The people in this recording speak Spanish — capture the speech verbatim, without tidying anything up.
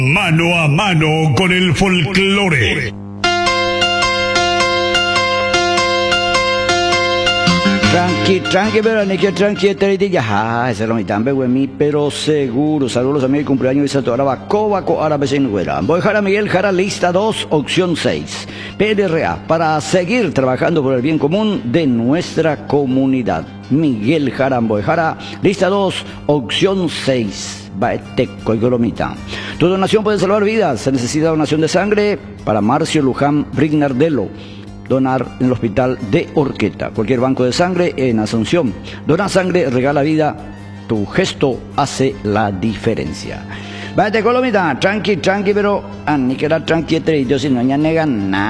Mano a mano con el folclore. Tranqui, tranqui, pero ni que tranqui, teritilla. Ah, ese es lo mitad, mi pero seguro. Saludos a mi cumpleaños y Santo Araba, Cobaco, Árabe sin güera. Voy Jara Miguel Jara, lista dos, opción seis. P D R A, para seguir trabajando por el bien común de nuestra comunidad. Miguel Jara, Voy Jara, lista dos, opción seis. Baeteco y Golomita. Tu donación puede salvar vidas. Se necesita donación de sangre para Marcio Luján Brignardelo. Donar en el hospital de Orqueta. Cualquier banco de sangre en Asunción. Dona sangre, regala vida. Tu gesto hace la diferencia. Vete Colomita, tranqui, tranqui, pero ni que era tranqui, yo si no ya negan nada.